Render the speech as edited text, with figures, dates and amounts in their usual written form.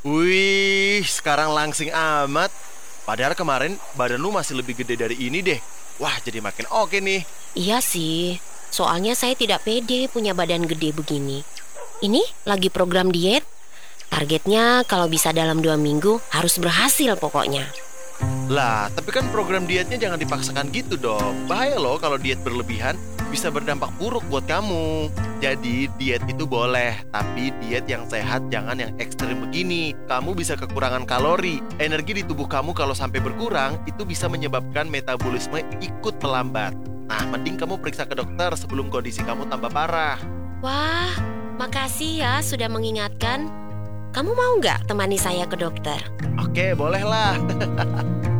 Wih, sekarang langsing amat. Padahal kemarin badan lu masih lebih gede dari ini deh. Wah, jadi makin oke nih. Iya sih, soalnya saya tidak pede punya badan gede begini. Ini lagi program diet, targetnya kalau bisa dalam 2 minggu harus berhasil pokoknya. Lah, tapi kan program dietnya jangan dipaksakan gitu dong. Bahaya loh kalau diet berlebihan, bisa berdampak buruk buat kamu. Jadi, diet itu boleh, tapi diet yang sehat jangan yang ekstrim begini. Kamu bisa kekurangan kalori. Energi di tubuh kamu kalau sampai berkurang, itu bisa menyebabkan metabolisme ikut melambat. Nah, mending kamu periksa ke dokter sebelum kondisi kamu tambah parah. Wah, makasih ya sudah mengingatkan. Kamu mau nggak temani saya ke dokter? Oke, bolehlah.